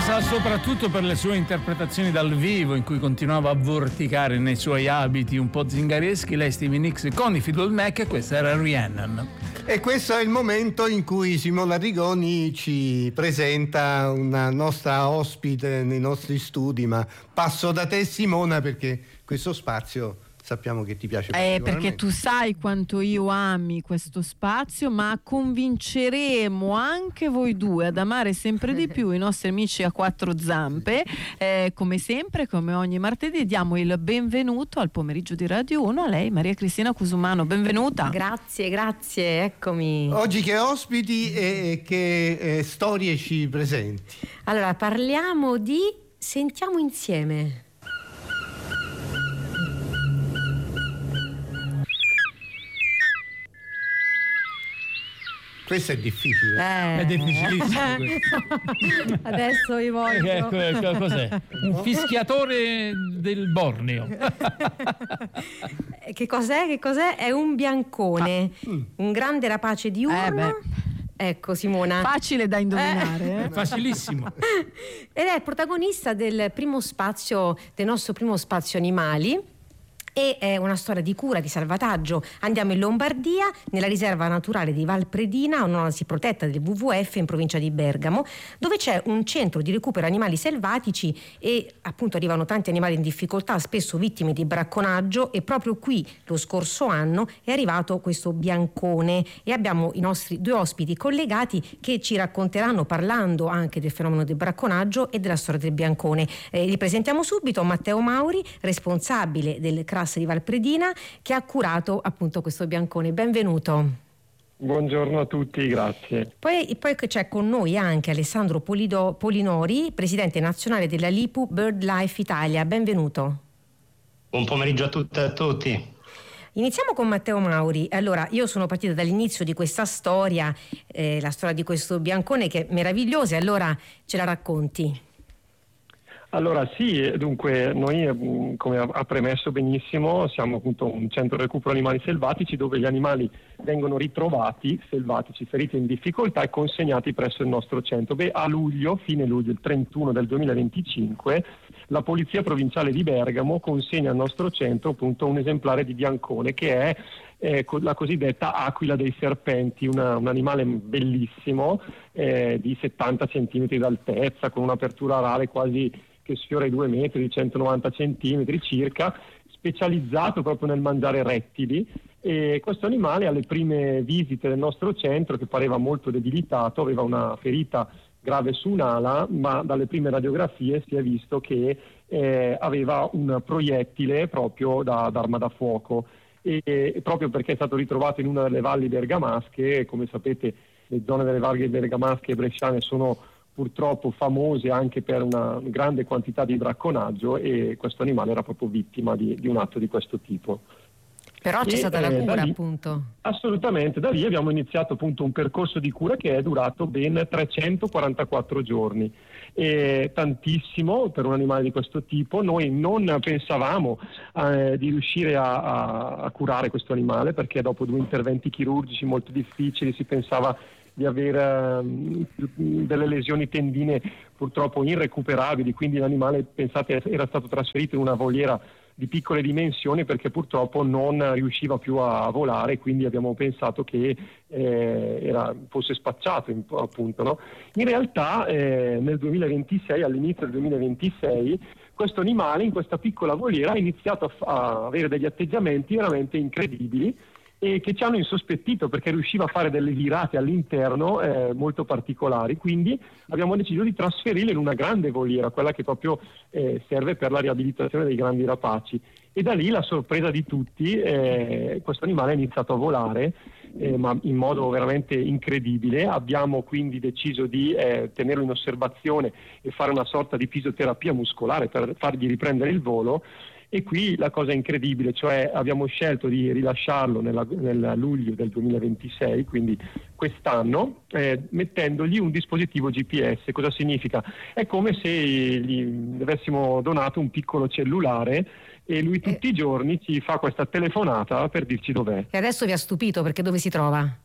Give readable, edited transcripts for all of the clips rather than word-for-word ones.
Famosa soprattutto per le sue interpretazioni dal vivo, in cui continuava a vorticare nei suoi abiti un po' zingareschi, lei, Stevie Nicks con i Fleetwood Mac, e questa era Rhiannon. E questo è il momento in cui Simona Rigoni ci presenta una nostra ospite nei nostri studi, ma passo da te, Simona, perché questo spazio sappiamo che ti piace particolarmente. Perché tu sai quanto io ami questo spazio, ma convinceremo anche voi due ad amare sempre di più i nostri amici a quattro zampe. Come sempre, come ogni martedì, diamo il benvenuto al pomeriggio di Radio 1 a lei, Maria Cristina Cusumano. Benvenuta. Grazie, eccomi. Oggi che ospiti e che storie ci presenti? Allora, parliamo di Sentiamo insieme. Questo è difficile. È difficilissimo. Adesso vi voglio. Cos'è? Un fischiatore del Borneo. Che cos'è? È un biancone, un grande rapace diurno. Ecco, Simona. Facile da indovinare. Facilissimo. Ed è protagonista del nostro primo spazio animali. E è una storia di cura, di salvataggio. Andiamo in Lombardia, nella riserva naturale di Valpredina, un'oasi protetta del WWF in provincia di Bergamo, dove c'è un centro di recupero animali selvatici e appunto arrivano tanti animali in difficoltà, spesso vittime di bracconaggio, e proprio qui lo scorso anno è arrivato questo biancone e abbiamo i nostri due ospiti collegati che ci racconteranno, parlando anche del fenomeno del bracconaggio e della storia del biancone. Li presentiamo subito: Matteo Mauri, responsabile del CRAS di Valpredina, che ha curato appunto questo biancone. Benvenuto. Buongiorno a tutti, grazie. Poi c'è con noi anche Alessandro Polinori, presidente nazionale della LIPU BirdLife Italia. Benvenuto. Buon pomeriggio a tutte e a tutti. Iniziamo con Matteo Mauri. Allora, io sono partita dall'inizio di questa storia, la storia di questo biancone che è meravigliosa, e allora ce la racconti? Allora sì, dunque noi, come ha premesso benissimo, siamo appunto un centro di recupero animali selvatici dove gli animali vengono ritrovati, selvatici, feriti in difficoltà, e consegnati presso il nostro centro. A luglio, fine luglio, il 31 del 2025, la Polizia Provinciale di Bergamo consegna al nostro centro appunto un esemplare di biancone, che è la cosiddetta aquila dei serpenti, un animale bellissimo, di 70 centimetri d'altezza, con un'apertura orale quasi che sfiora i 2 metri, di 190 centimetri circa, specializzato proprio nel mangiare rettili. E questo animale, alle prime visite del nostro centro, che pareva molto debilitato, aveva una ferita grave su un'ala, ma dalle prime radiografie si è visto che aveva un proiettile proprio da arma da fuoco, e proprio perché è stato ritrovato in una delle valli bergamasche. Come sapete, le zone delle valli bergamasche e bresciane sono purtroppo famose anche per una grande quantità di bracconaggio, e questo animale era proprio vittima di un atto di questo tipo. Però c'è stata la cura, appunto. Assolutamente, da lì abbiamo iniziato appunto un percorso di cura che è durato ben 344 giorni. Tantissimo per un animale di questo tipo. Noi non pensavamo di riuscire a curare questo animale, perché dopo 2 interventi chirurgici molto difficili si pensava di avere delle lesioni tendine purtroppo irrecuperabili, quindi l'animale, pensate, era stato trasferito in una voliera di piccole dimensioni perché purtroppo non riusciva più a volare, quindi abbiamo pensato che fosse spacciato appunto, no? In realtà nel 2026, all'inizio del 2026, questo animale in questa piccola voliera ha iniziato a avere degli atteggiamenti veramente incredibili, e che ci hanno insospettito, perché riusciva a fare delle virate all'interno molto particolari. Quindi abbiamo deciso di trasferirlo in una grande voliera, quella che proprio serve per la riabilitazione dei grandi rapaci. E da lì la sorpresa di tutti, questo animale ha iniziato a volare, ma in modo veramente incredibile. Abbiamo quindi deciso di tenerlo in osservazione e fare una sorta di fisioterapia muscolare per fargli riprendere il volo. E qui la cosa incredibile, cioè abbiamo scelto di rilasciarlo nel luglio del 2026, quindi quest'anno, mettendogli un dispositivo GPS. Cosa significa? È come se gli avessimo donato un piccolo cellulare, e lui tutti i giorni ci fa questa telefonata per dirci dov'è. E adesso vi ha stupito, perché dove si trova?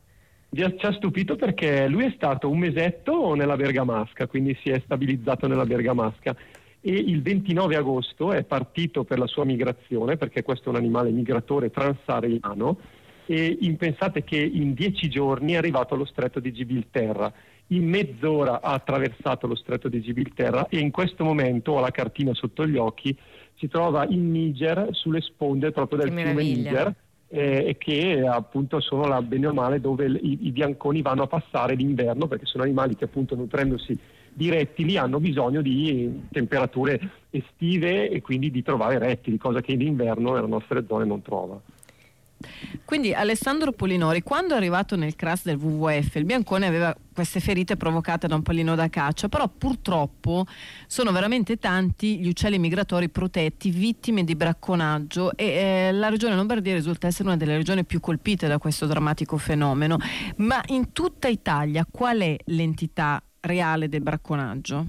Ci ha stupito perché lui è stato un mesetto nella Bergamasca, quindi si è stabilizzato nella Bergamasca, e il 29 agosto è partito per la sua migrazione, perché questo è un animale migratore transsahariano, e pensate che in 10 giorni è arrivato allo stretto di Gibilterra. In mezz'ora ha attraversato lo stretto di Gibilterra e in questo momento, ho la cartina sotto gli occhi, si trova in Niger, sulle sponde proprio del fiume Niger, che appunto sono bene o male dove i bianconi vanno a passare l'inverno, perché sono animali che appunto nutrendosi di rettili hanno bisogno di temperature estive e quindi di trovare rettili, cosa che in inverno nelle nostre zone non trova. Quindi Alessandro Polinori, quando è arrivato nel crash del WWF, il biancone aveva queste ferite provocate da un pallino da caccia, però purtroppo sono veramente tanti gli uccelli migratori protetti vittime di bracconaggio e la regione Lombardia risulta essere una delle regioni più colpite da questo drammatico fenomeno. Ma in tutta Italia qual è l'entità reale del bracconaggio?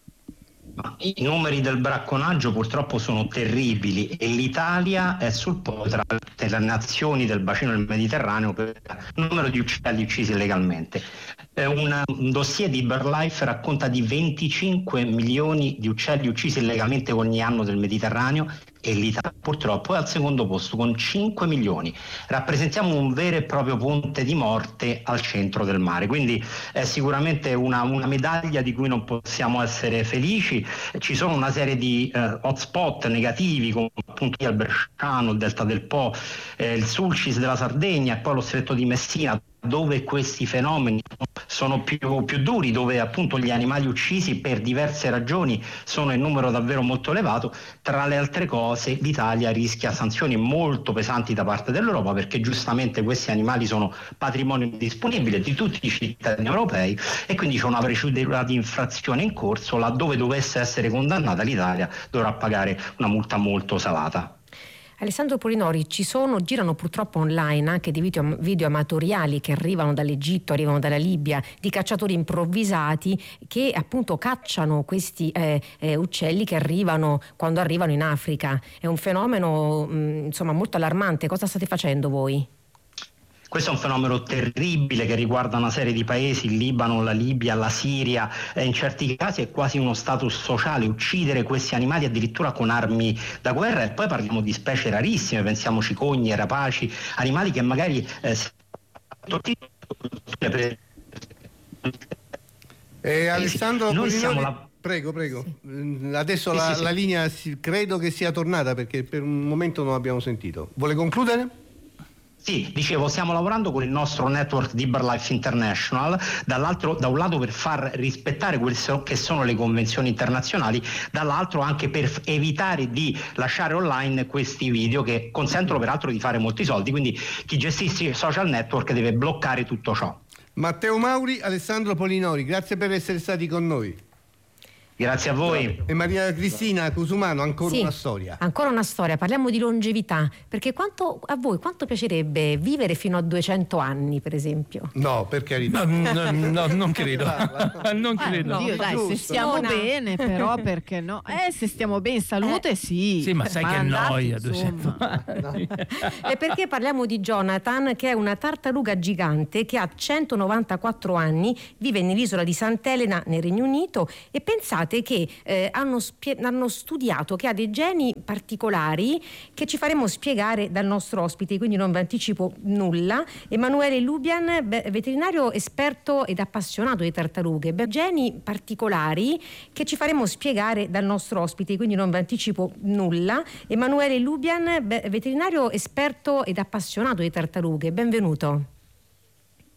I numeri del bracconaggio purtroppo sono terribili e l'Italia è sul podio tra le nazioni del bacino del Mediterraneo per il numero di uccelli uccisi illegalmente. Un dossier di BirdLife racconta di 25 milioni di uccelli uccisi illegalmente ogni anno del Mediterraneo e l'Italia purtroppo è al secondo posto con 5 milioni. Rappresentiamo un vero e proprio ponte di morte al centro del mare, quindi è sicuramente una medaglia di cui non possiamo essere felici. Ci sono una serie di hotspot negativi come appunto il Bresciano, il Delta del Po, il Sulcis della Sardegna e poi lo Stretto di Messina, dove questi fenomeni sono più duri, dove appunto gli animali uccisi per diverse ragioni sono in numero davvero molto elevato. Tra le altre cose l'Italia rischia sanzioni molto pesanti da parte dell'Europa, perché giustamente questi animali sono patrimonio disponibile di tutti i cittadini europei e quindi c'è una procedura di infrazione in corso. Laddove dovesse essere condannata, l'Italia dovrà pagare una multa molto salata. Alessandro Polinori, girano purtroppo online anche di video amatoriali che arrivano dall'Egitto, arrivano dalla Libia, di cacciatori improvvisati che appunto cacciano questi uccelli che arrivano quando arrivano in Africa. È un fenomeno insomma molto allarmante. Cosa state facendo voi? Questo è un fenomeno terribile che riguarda una serie di paesi, il Libano, la Libia, la Siria, in certi casi è quasi uno status sociale uccidere questi animali addirittura con armi da guerra, e poi parliamo di specie rarissime, pensiamo cicogne, rapaci, animali che magari Alessandro Polinori, prego. Adesso la linea credo che sia tornata, perché per un momento non abbiamo sentito. Vuole concludere? Sì, dicevo, stiamo lavorando con il nostro network di BirdLife International, da un lato per far rispettare quelle che sono le convenzioni internazionali, dall'altro anche per evitare di lasciare online questi video che consentono peraltro di fare molti soldi, quindi chi gestisce i social network deve bloccare tutto ciò. Matteo Mauri, Alessandro Polinori, grazie per essere stati con noi. Grazie a voi. E Maria Cristina Cusumano, ancora una storia. Ancora una storia, parliamo di longevità, perché a voi quanto piacerebbe vivere fino a 200 anni, per esempio? No, per carità. No, non credo. Non credo. Dio, dai, se stiamo bene, però perché no? Se stiamo bene in salute, sì. Sì, ma sai che noia 200 anni. E perché parliamo di Jonathan, che è una tartaruga gigante che ha 194 anni, vive nell'isola di Sant'Elena nel Regno Unito, e pensate che hanno studiato che ha dei geni particolari che ci faremo spiegare dal nostro ospite, quindi non vi anticipo nulla. Emanuele Lubian, veterinario esperto ed appassionato di tartarughe, geni particolari che ci faremo spiegare dal nostro ospite, quindi non vi anticipo nulla. Emanuele Lubian, veterinario esperto ed appassionato di tartarughe, benvenuto.